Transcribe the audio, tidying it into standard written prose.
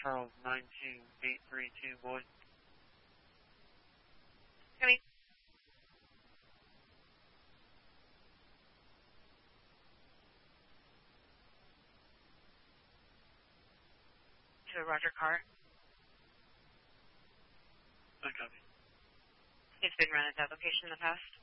Charles 92832, boy. Coming. To a Roger car. I copy. It's been run at that location in the past.